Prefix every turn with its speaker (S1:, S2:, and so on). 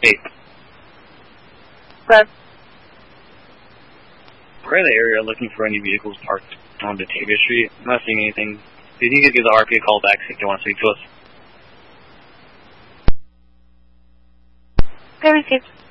S1: Hey.
S2: But
S1: We're in the area looking for any vehicles parked on Batavia Street. I'm not seeing anything. Do you think you could give the RP a call back if they want to speak to us?
S2: okay, received.